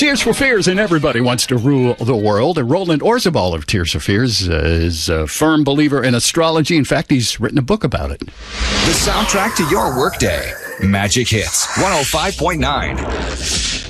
Tears for Fears, and everybody wants to rule the world. And Roland Orzabal of Tears for Fears is a firm believer in astrology. In fact, he's written a book about it. The soundtrack to your workday. Magic Hits 105.9.